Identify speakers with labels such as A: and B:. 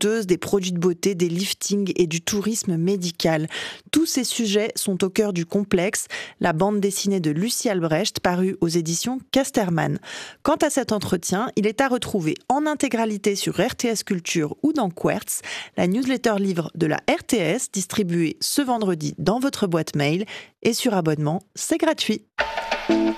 A: coûteuses, des produits de beauté, des liftings et du tourisme médical. Tous ces sujets sont au cœur du Complexe, la bande dessinée de Lucie Albrecht, parue aux éditions Casterman. Quant à cet entretien, il est à retrouver en intégralité sur RTS Culture ou dans Quertz, la newsletter livre de la RTS, distribuée ce vendredi dans votre boîte mail, et sur abonnement, c'est gratuit.